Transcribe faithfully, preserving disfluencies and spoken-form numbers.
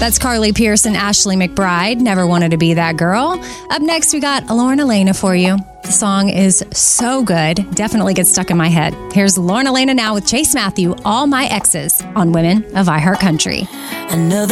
That's Carly Pearce and Ashley McBryde. Never Wanted to Be That Girl. Up next, we got Lorna Lana for you. The song is so good. Definitely gets stuck in my head. Here's Lorna Lana now with Chase Matthew, All My Exes, on Women of iHeartCountry. Another